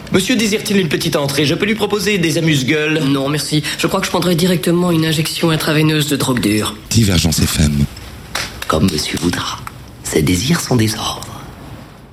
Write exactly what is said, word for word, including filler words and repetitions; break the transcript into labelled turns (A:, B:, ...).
A: Monsieur désire-t-il une petite entrée? Je peux lui proposer des amuse-gueules.
B: Non, merci. Je crois que je prendrai directement une injection intraveineuse de drogue dure.
C: Divergence F M.
A: Comme monsieur voudra. Ses désirs sont des ordres.